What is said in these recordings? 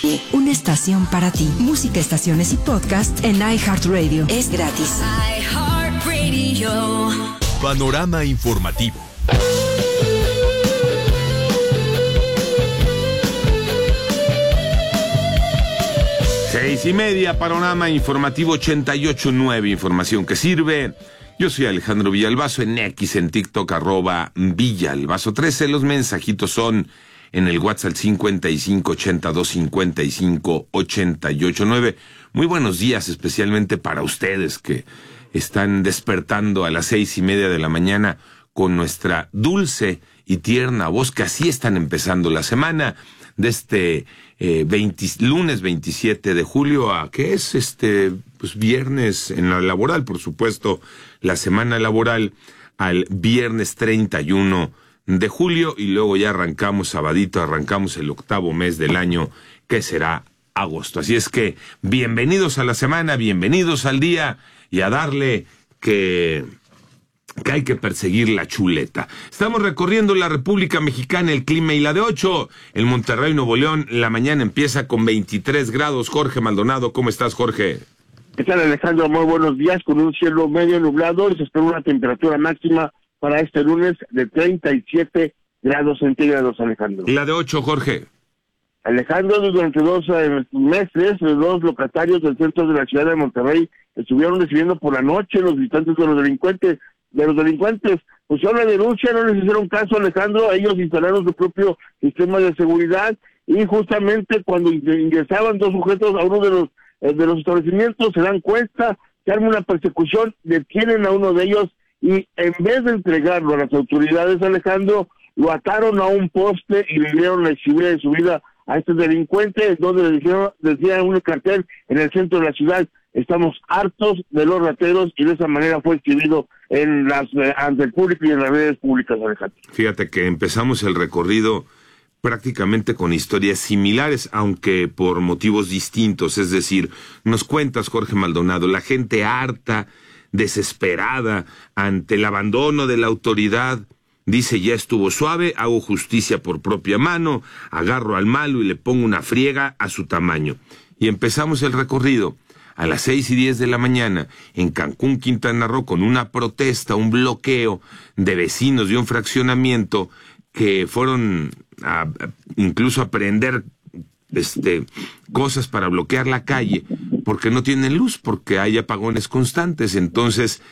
Valle, una estación para ti. Música, estaciones y podcast en iHeartRadio. Es gratis. iHeartRadio. Panorama informativo. Seis y media, panorama informativo 88.9, información que sirve. Yo soy Alejandro Villalbazo, en X, en TikTok, @Villalbazo13. Los mensajitos son en el WhatsApp 5582558889. Muy buenos días, especialmente para ustedes que están despertando a las 6:30 de la mañana con nuestra dulce y tierna voz, que así están empezando la semana de este lunes 27 de julio, a que es pues viernes en la laboral, por supuesto, la semana laboral al viernes 31 de julio, y luego ya arrancamos sabadito, arrancamos el octavo mes del año, que será agosto. Así es que bienvenidos a la semana, bienvenidos al día, y a darle que hay que perseguir la chuleta. Estamos recorriendo la República Mexicana, el clima y la de 8. En Monterrey, Nuevo León, la mañana empieza con 23 grados. Jorge Maldonado, ¿cómo estás, Jorge? ¿Qué tal, Alejandro? Muy buenos días, con un cielo medio nublado, y se espera una temperatura máxima para este lunes de 37 grados centígrados, Alejandro. ¿Y la de 8, Jorge? Alejandro, durante 2 meses, los locatarios del centro de la ciudad de Monterrey estuvieron recibiendo por la noche los visitantes de los delincuentes. Pues ahora denuncia, no les hicieron caso, Alejandro. Ellos instalaron su propio sistema de seguridad, y justamente cuando ingresaban 2 sujetos a uno de los establecimientos, se dan cuenta, se arma una persecución, detienen a uno de ellos, y en vez de entregarlo a las autoridades, Alejandro, lo ataron a un poste y le dieron la exhibida de su vida a este delincuente, donde le decían un cartel en el centro de la ciudad: estamos hartos de los rateros, y de esa manera fue exhibido ante el público y en las redes públicas, Alejandro. Fíjate que empezamos el recorrido prácticamente con historias similares, aunque por motivos distintos. Es decir, nos cuentas, Jorge Maldonado, la gente harta, desesperada ante el abandono de la autoridad, dice: ya estuvo suave, hago justicia por propia mano, agarro al malo y le pongo una friega a su tamaño. Y empezamos el recorrido a las 6:10 de la mañana en Cancún, Quintana Roo, con una protesta, un bloqueo de vecinos de un fraccionamiento que fueron incluso a prender cosas para bloquear la calle, porque no tienen luz, porque hay apagones constantes. Entonces,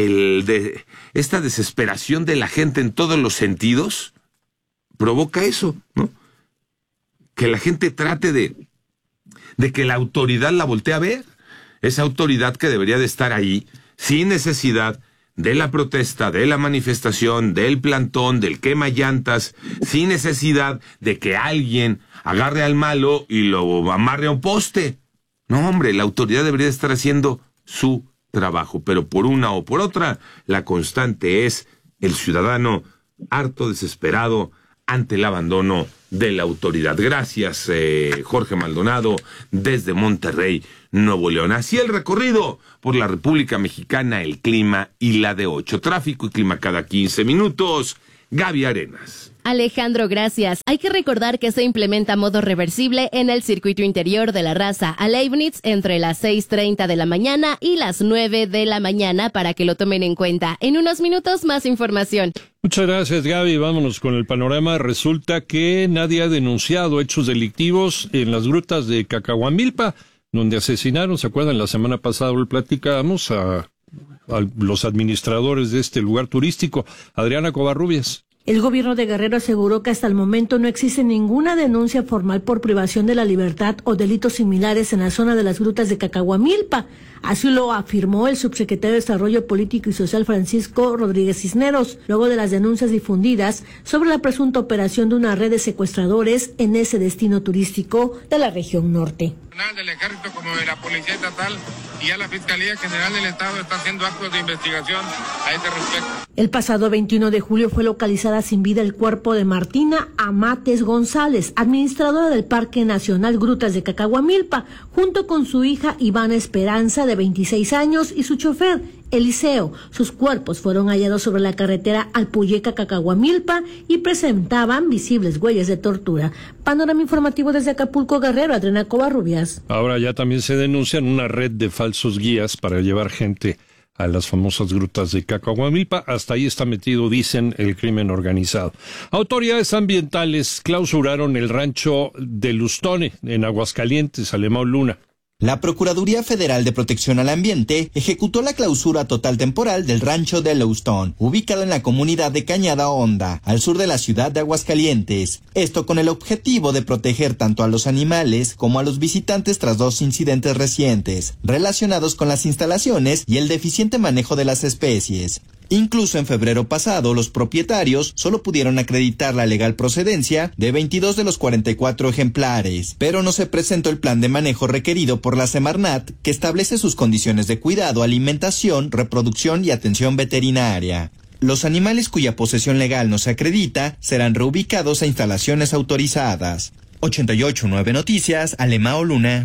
esta desesperación de la gente en todos los sentidos provoca eso, ¿no? Que la gente trate de que la autoridad la voltee a ver. Esa autoridad que debería de estar ahí, sin necesidad de la protesta, de la manifestación, del plantón, del quema llantas, sin necesidad de que alguien agarre al malo y lo amarre a un poste. No, hombre, la autoridad debería estar haciendo su trabajo, pero por una o por otra, la constante es el ciudadano harto, desesperado ante el abandono de la autoridad. Gracias, Jorge Maldonado, desde Monterrey, Nuevo León. Así el recorrido por la República Mexicana, el clima y la de 8. Tráfico y clima cada 15 minutos. Gaby Arenas. Alejandro, gracias. Hay que recordar que se implementa modo reversible en el circuito interior de la Raza a Leibniz entre las 6:30 de la mañana y las 9 de la mañana, para que lo tomen en cuenta. En unos minutos, más información. Muchas gracias, Gaby. Vámonos con el panorama. Resulta que nadie ha denunciado hechos delictivos en las grutas de Cacahuamilpa, donde asesinaron, ¿se acuerdan? La semana pasada lo platicábamos, a los administradores de este lugar turístico. Adriana Covarrubias. El gobierno de Guerrero aseguró que hasta el momento no existe ninguna denuncia formal por privación de la libertad o delitos similares en la zona de las grutas de Cacahuamilpa. Así lo afirmó el subsecretario de Desarrollo Político y Social Francisco Rodríguez Cisneros, luego de las denuncias difundidas sobre la presunta operación de una red de secuestradores en ese destino turístico de la región norte. Del Ejército como de la Policía Estatal y ya la Fiscalía General del Estado está haciendo actos de investigación a este respecto. El pasado 21 de julio fue localizada sin vida el cuerpo de Martina Amates González, administradora del Parque Nacional Grutas de Cacahuamilpa, junto con su hija Ivana Esperanza, de 26 años, y su chofer, Eliseo. Sus cuerpos fueron hallados sobre la carretera Alpuyeca-Cacahuamilpa y presentaban visibles huellas de tortura. Panorama informativo desde Acapulco, Guerrero, Adriana Covarrubias. Ahora ya también se denuncian una red de falsos guías para llevar gente a las famosas grutas de Cacahuamilpa. Hasta ahí está metido, dicen, el crimen organizado. Autoridades ambientales clausuraron el rancho de Lustone, en Aguascalientes, Alemão Luna. La Procuraduría Federal de Protección al Ambiente ejecutó la clausura total temporal del rancho de Yellowstone, ubicado en la comunidad de Cañada Honda, al sur de la ciudad de Aguascalientes. Esto con el objetivo de proteger tanto a los animales como a los visitantes tras 2 incidentes recientes, relacionados con las instalaciones y el deficiente manejo de las especies. Incluso en febrero pasado, los propietarios solo pudieron acreditar la legal procedencia de 22 de los 44 ejemplares, pero no se presentó el plan de manejo requerido por la Semarnat, que establece sus condiciones de cuidado, alimentación, reproducción y atención veterinaria. Los animales cuya posesión legal no se acredita serán reubicados a instalaciones autorizadas. 88.9 Noticias, Alemão Luna.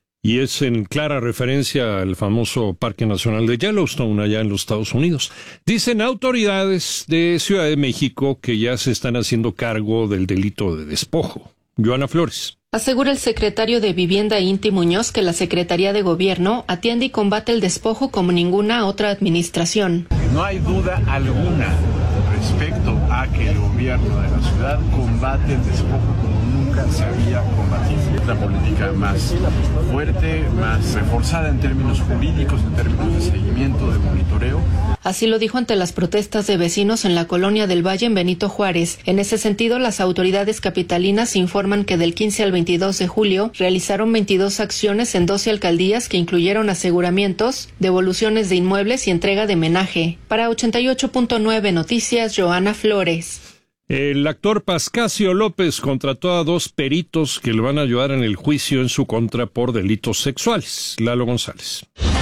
Y es en clara referencia al famoso Parque Nacional de Yellowstone, allá en los Estados Unidos. Dicen autoridades de Ciudad de México que ya se están haciendo cargo del delito de despojo. Joana Flores. Asegura el secretario de Vivienda Inti Muñoz que la Secretaría de Gobierno atiende y combate el despojo como ninguna otra administración. No hay duda alguna respecto a que el gobierno de la ciudad combate el despojo como nunca se había combatido. La política más fuerte, más reforzada en términos jurídicos, en términos de seguimiento, de monitoreo. Así lo dijo ante las protestas de vecinos en la colonia del Valle en Benito Juárez. En ese sentido, las autoridades capitalinas informan que del 15 al 22 de julio realizaron 22 acciones en 12 alcaldías que incluyeron aseguramientos, devoluciones de inmuebles y entrega de menaje. Para 88.9 Noticias, Joana Flores. El actor Pascasio López contrató a 2 peritos que le van a ayudar en el juicio en su contra por delitos sexuales. Lalo González.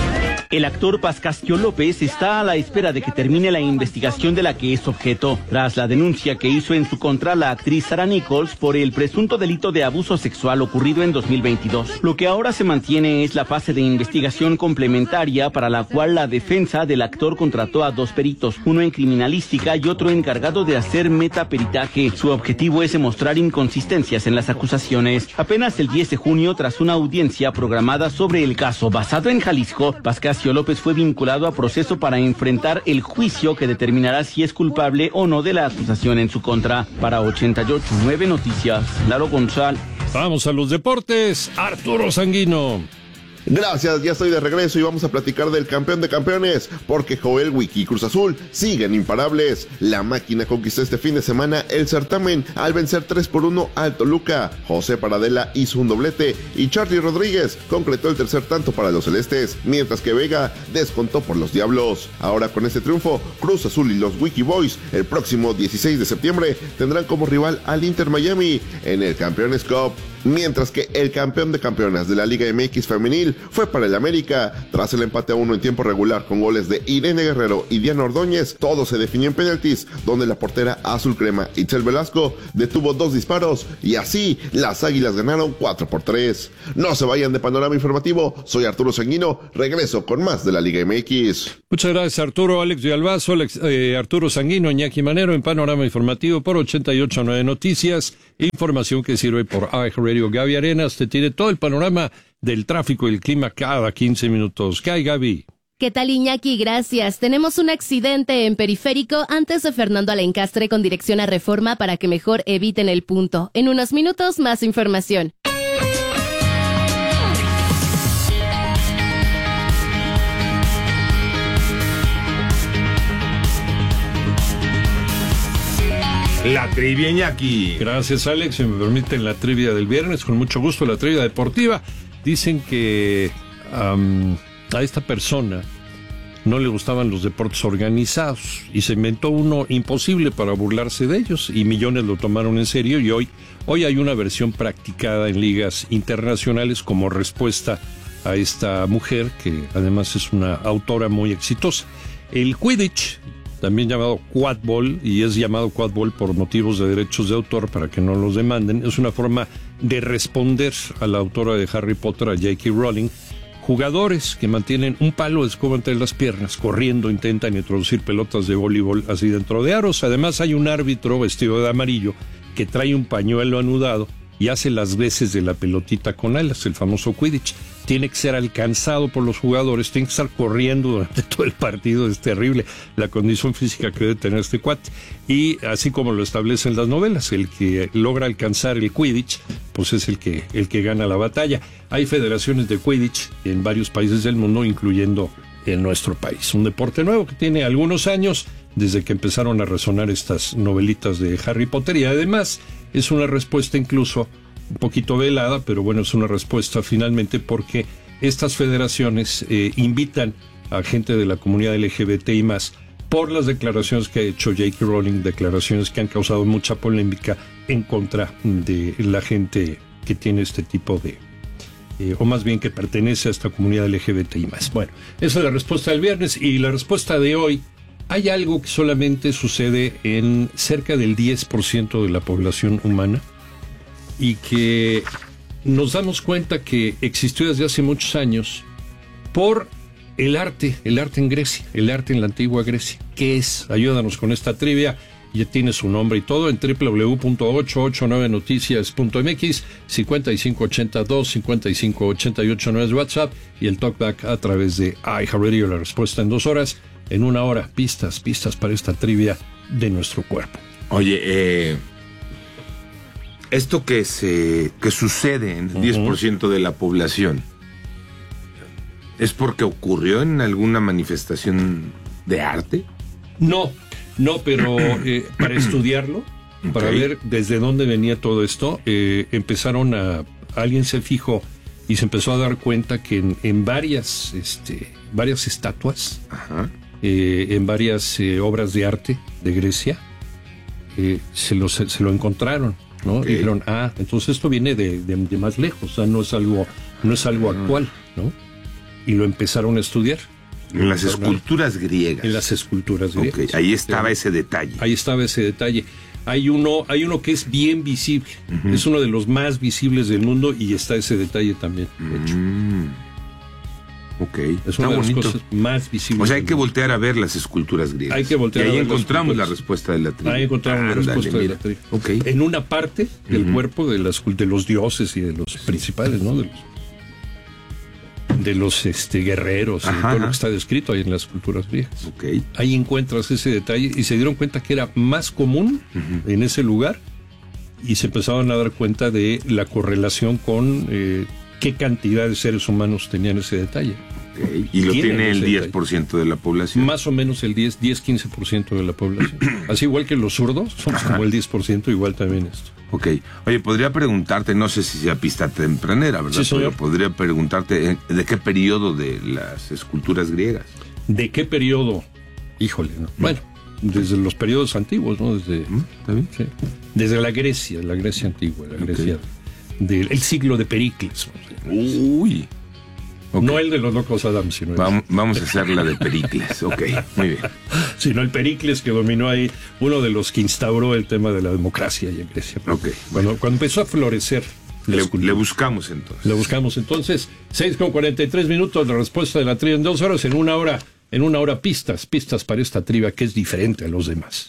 El actor Pascasio López está a la espera de que termine la investigación de la que es objeto, tras la denuncia que hizo en su contra la actriz Sarah Nichols por el presunto delito de abuso sexual ocurrido en 2022. Lo que ahora se mantiene es la fase de investigación complementaria para la cual la defensa del actor contrató a 2 peritos, uno en criminalística y otro encargado de hacer metaperitaje. Su objetivo es demostrar inconsistencias en las acusaciones. Apenas el 10 de junio, tras una audiencia programada sobre el caso basado en Jalisco, Pascasio López fue vinculado a proceso para enfrentar el juicio que determinará si es culpable o no de la acusación en su contra. Para 88.9 Noticias, Lalo González. Vamos a los deportes, Arturo Sanguino. Gracias, ya estoy de regreso y vamos a platicar del campeón de campeones, porque Joel Wiki y Cruz Azul siguen imparables. La máquina conquistó este fin de semana el certamen al vencer 3-1 al Toluca. José Paradela hizo un doblete y Charly Rodríguez concretó el tercer tanto para los celestes, mientras que Vega descontó por los Diablos. Ahora con este triunfo, Cruz Azul y los Wiki Boys el próximo 16 de septiembre tendrán como rival al Inter Miami en el Campeones Cup. Mientras que el campeón de campeonas de la Liga MX femenil fue para el América. Tras el empate a 1 en tiempo regular con goles de Irene Guerrero y Diana Ordóñez, todo se definió en penaltis, donde la portera azul crema Itzel Velasco detuvo 2 disparos y así las Águilas ganaron 4-3. No se vayan de Panorama Informativo, soy Arturo Sanguino, regreso con más de la Liga MX. Muchas gracias, Arturo. Alex Villalbazo, Arturo Sanguino, Iñaki Manero en Panorama Informativo por 88.9 Noticias. Información que sirve por iHeartRadio. Gaby Arenas te tiene todo el panorama del tráfico y el clima cada 15 minutos. ¿Qué hay, Gaby? ¿Qué tal, Iñaki? Gracias. Tenemos un accidente en Periférico antes de Fernando Alencastre con dirección a Reforma para que mejor eviten el punto. En unos minutos, más información. La trivia, Iñaki. Gracias, Alex. Si me permiten la trivia del viernes, con mucho gusto, la trivia deportiva. Dicen que a esta persona no le gustaban los deportes organizados y se inventó uno imposible para burlarse de ellos y millones lo tomaron en serio y hoy hay una versión practicada en ligas internacionales como respuesta a esta mujer que además es una autora muy exitosa. El Quidditch, también llamado quadball, y es llamado quadball por motivos de derechos de autor para que no los demanden, es una forma de responder a la autora de Harry Potter, a J.K. Rowling, jugadores que mantienen un palo de escoba entre las piernas, corriendo, intentan introducir pelotas de voleibol así dentro de aros. Además hay un árbitro vestido de amarillo que trae un pañuelo anudado y hace las veces de la pelotita con alas, el famoso Quidditch. Tiene que ser alcanzado por los jugadores, tiene que estar corriendo durante todo el partido, es terrible la condición física que debe tener este cuate. Y así como lo establecen las novelas, el que logra alcanzar el Quidditch, pues es el que gana la batalla. Hay federaciones de Quidditch en varios países del mundo, incluyendo en nuestro país. Un deporte nuevo que tiene algunos años, desde que empezaron a resonar estas novelitas de Harry Potter, y además es una respuesta incluso un poquito velada, pero bueno, es una respuesta finalmente porque estas federaciones invitan a gente de la comunidad LGBT y más por las declaraciones que ha hecho J.K. Rowling, declaraciones que han causado mucha polémica en contra de la gente que tiene este tipo de, o más bien que pertenece a esta comunidad LGBT y más. Bueno, esa es la respuesta del viernes, y la respuesta de hoy: hay algo que solamente sucede en cerca del 10% de la población humana, y que nos damos cuenta que existió desde hace muchos años por el arte en Grecia, el arte en la antigua Grecia. ¿Qué es? Ayúdanos con esta trivia. Ya tiene su nombre y todo en www.889noticias.mx, 5582-5588 es WhatsApp, y el talkback a través de iHeartRadio. La respuesta en 2 horas. En 1 hora, pistas para esta trivia de nuestro cuerpo. Oye, esto que sucede en el 10% de la población, ¿es porque ocurrió en alguna manifestación de arte? No, pero para estudiarlo, para ver desde dónde venía todo esto, alguien se fijó y se empezó a dar cuenta que en varias estatuas, en varias obras de arte de Grecia, se lo encontraron, ¿no? Y dijeron, entonces esto viene de más lejos, o sea, no es algo actual, ¿no? Y lo empezaron a estudiar. En las esculturas griegas. En las esculturas griegas. Ahí estaba ese detalle. Hay uno que es bien visible. Es uno de los más visibles del mundo, y está ese detalle también, de hecho. Es una de las cosas más visibles. O sea, hay que voltear a ver las esculturas griegas. Hay que voltear y ahí a ver encontramos la respuesta de la trivia. Ahí encontramos la respuesta de la trivia. En una parte del cuerpo de los dioses y de los principales, ¿no? De los guerreros, y todo lo que está descrito ahí en las culturas griegas. Ahí encuentras ese detalle, y se dieron cuenta que era más común en ese lugar, y se empezaron a dar cuenta de la correlación con qué cantidad de seres humanos tenían ese detalle. Y lo tiene el 10% de la población. Más o menos el 10-15% de la población. Así igual que los zurdos, somos como el 10%, igual también esto. Oye, podría preguntarte, no sé si sea pista tempranera, ¿verdad? Sí, señor. Pero podría preguntarte, ¿de qué periodo de las esculturas griegas? ¿De qué periodo? Híjole, ¿no? Bueno, desde los periodos antiguos, ¿no? ¿Está bien? Sí. Desde la Grecia antigua, la Grecia del siglo de Pericles. Uy. No el de los locos Adams, sino vamos a hacer la de Pericles. Muy bien. Sino el Pericles, que dominó ahí, uno de los que instauró el tema de la democracia en Grecia. Cuando empezó a florecer, le buscamos entonces. 6:43, la respuesta de la trivia en 2 horas. En una hora, pistas para esta trivia que es diferente a los demás.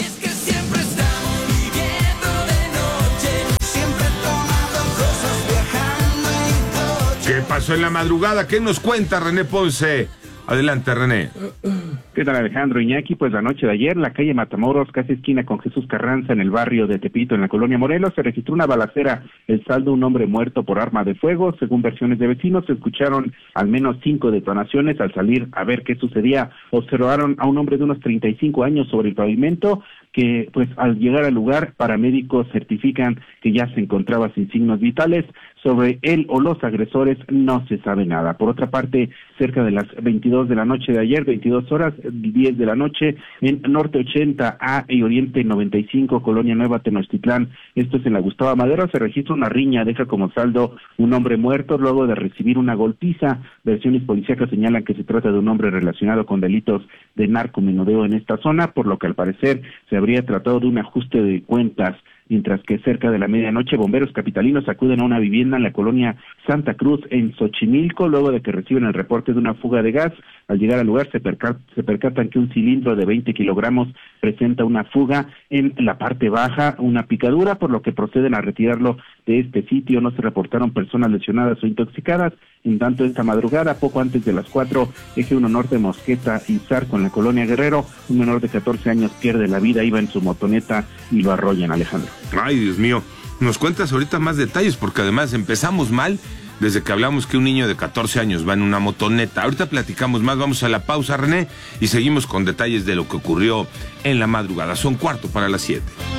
¿Qué pasó en la madrugada? ¿Qué nos cuenta René Ponce? Adelante, René. ¿Qué tal, Alejandro, Iñaki? Pues la noche de ayer, la calle Matamoros, casi esquina con Jesús Carranza, en el barrio de Tepito, en la colonia Morelos, se registró una balacera. El saldo, un hombre muerto por arma de fuego. Según versiones de vecinos, se escucharon al menos 5 detonaciones. Al salir a ver qué sucedía, observaron a un hombre de unos 35 años sobre el pavimento, que pues al llegar al lugar, paramédicos certifican que ya se encontraba sin signos vitales. Sobre él o los agresores no se sabe nada. Por otra parte, cerca de las 22 de la noche de ayer, 22 horas, 10 de la noche, en Norte 80A y Oriente 95, Colonia Nueva, Tenochtitlán, esto es en la Gustavo Madero, se registra una riña, deja como saldo un hombre muerto luego de recibir una golpiza. Versiones policíacas señalan que se trata de un hombre relacionado con delitos de narcomenudeo en esta zona, por lo que al parecer se habría tratado de un ajuste de cuentas. mientras que cerca de la medianoche bomberos capitalinos acuden a una vivienda en la colonia Santa Cruz en Xochimilco luego de que reciben el reporte de una fuga de gas. Al llegar al lugar se percatan que un cilindro de 20 kilogramos presenta una fuga en la parte baja, una picadura, por lo que proceden a retirarlo de este sitio. No se reportaron personas lesionadas o intoxicadas. En tanto, esta madrugada, poco antes de las 4, eje 1 norte Mosqueta y Zarco en la colonia Guerrero, un menor de 14 años pierde la vida, iba en su motoneta y lo arrollan, Alejandro. Ay, Dios mío, nos cuentas ahorita más detalles, porque además empezamos mal desde que hablamos que un niño de 14 años va en una motoneta. Ahorita platicamos más, vamos a la pausa, René, y seguimos con detalles de lo que ocurrió en la madrugada. Son 6:45.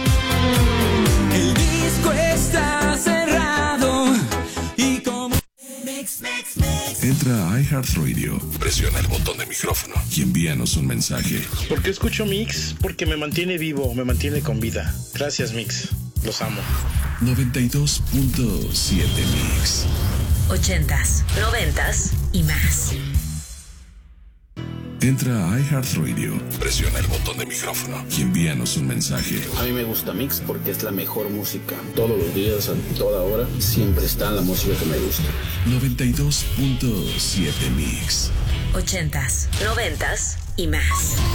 El disco está cerrado y como... Entra a iHeartRadio, presiona el botón de micrófono y envíanos un mensaje. ¿Por qué escucho Mix? Porque me mantiene vivo, me mantiene con vida. Gracias, Mix. Los amo. 92.7 Mix. 80s, 90s y más. Entra a iHeartRadio, presiona el botón de micrófono y envíanos un mensaje. A mí me gusta Mix porque es la mejor música. Todos los días, a toda hora, siempre está la música que me gusta. 92.7 Mix. 80s, 90s y más.